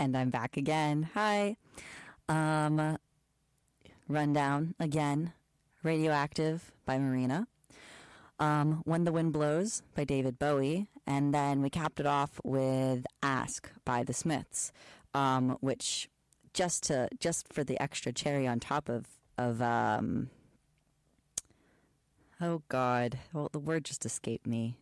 And I'm back again. Hi. Rundown again. Radioactive by Marina. When the Wind Blows by David Bowie. And then we capped it off with Ask by the Smiths, which just for the extra cherry on top of oh God, well, the word just escaped me.